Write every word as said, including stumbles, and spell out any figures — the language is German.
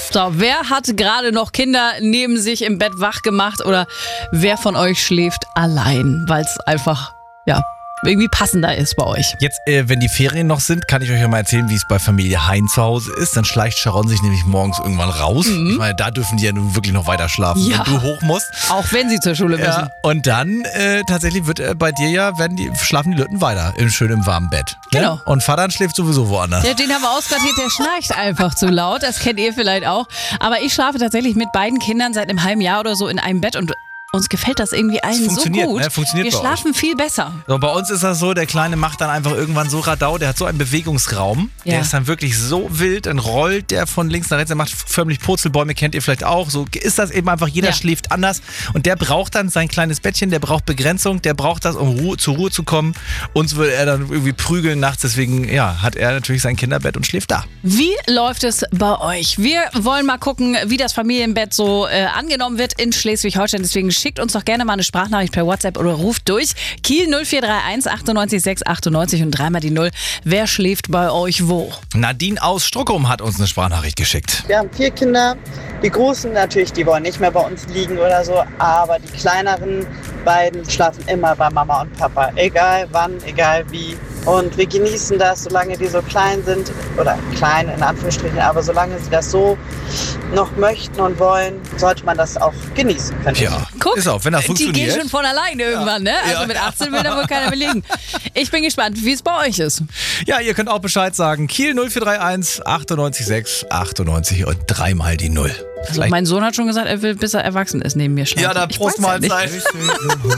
Muster. Wer hat gerade noch Kinder neben sich im Bett wach gemacht oder wer von euch schläft allein, weil es einfach, ja, irgendwie passender ist bei euch? Jetzt, äh, wenn die Ferien noch sind, kann ich euch ja mal erzählen, wie es bei Familie Hein zu Hause ist. Dann schleicht Sharon sich nämlich morgens irgendwann raus. Mhm. Ich meine, da dürfen die ja nun wirklich noch weiter schlafen, Ja. wenn du hoch musst. Auch wenn sie zur Schule müssen. Ja, und dann äh, tatsächlich wird äh, bei dir ja, werden die, schlafen die Lütten weiter in schönem warmen Bett. Ne? Genau. Und Vater schläft sowieso woanders. Ja, den haben wir ausgradiert, der schnarcht einfach zu laut. Das kennt ihr vielleicht auch. Aber ich schlafe tatsächlich mit beiden Kindern seit einem halben Jahr oder so in einem Bett und uns gefällt das irgendwie allen so funktioniert, gut. ne? Funktioniert Wir bei schlafen viel besser. So, bei uns ist das so, der Kleine macht dann einfach irgendwann so Radau, der hat so einen Bewegungsraum, Ja. der ist dann wirklich so wild, dann rollt der von links nach rechts, der macht förmlich Purzelbäume, kennt ihr vielleicht auch, so ist das eben einfach, jeder Ja. schläft anders und der braucht dann sein kleines Bettchen, der braucht Begrenzung, der braucht das, um Ruhe, zur Ruhe zu kommen. Uns würde er dann irgendwie prügeln nachts, deswegen ja, hat er natürlich sein Kinderbett und schläft da. Wie läuft es bei euch? Wir wollen mal gucken, wie das Familienbett so äh, angenommen wird in Schleswig-Holstein. Deswegen schickt uns doch gerne mal eine Sprachnachricht per WhatsApp oder ruft durch. Kiel null vier drei eins achtundneunzig sechs achtundneunzig und dreimal die Null. Wer schläft bei euch wo? Nadine aus Struckum hat uns eine Sprachnachricht geschickt. Wir haben vier Kinder. Die Großen natürlich, die wollen nicht mehr bei uns liegen oder so, aber die kleineren beiden schlafen immer bei Mama und Papa. Egal wann, egal wie. Und wir genießen das, solange die so klein sind, oder klein in Anführungsstrichen, aber solange sie das so noch möchten und wollen, sollte man das auch genießen können. Ja, Guck, ist auch, wenn das die funktioniert. gehen schon von alleine irgendwann, ne? Also Ja. mit achtzehn will da wohl keiner mehr liegen. Ich bin gespannt, wie es bei euch ist. Ja, ihr könnt auch Bescheid sagen. Kiel null vier drei eins achtundneunzig sechs achtundneunzig und dreimal die Null. Also mein Sohn hat schon gesagt, er will, bis er erwachsen ist, neben mir schlafen. Ja, da Ich Prost weiß ja nicht. Mahlzeit.